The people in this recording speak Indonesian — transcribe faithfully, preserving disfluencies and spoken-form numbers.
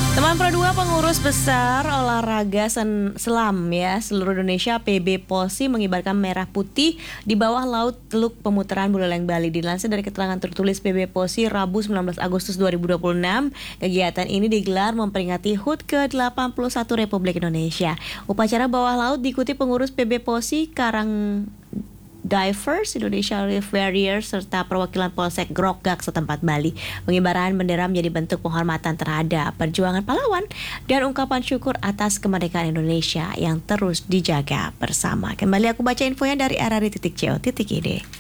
Teman Pro dua Pengurus Besar Olahraga Sen Selam ya seluruh Indonesia P B Posi mengibarkan merah putih di bawah laut Teluk Pemutaran Buleleng Bali. Dilansir dari keterangan tertulis P B Posi Rabu sembilan belas Agustus dua ribu dua puluh enam, kegiatan ini digelar memperingati H U T ke delapan puluh satu Republik Indonesia. Upacara bawah laut diikuti pengurus P B Posi Karang Divers, Indonesia Reef Warriors, serta perwakilan Polsek Grogak setempat Bali. Pengibaran bendera menjadi bentuk penghormatan terhadap perjuangan pahlawan dan ungkapan syukur atas kemerdekaan Indonesia yang terus dijaga bersama. Kembali aku baca infonya dari r r i titik co titik i d.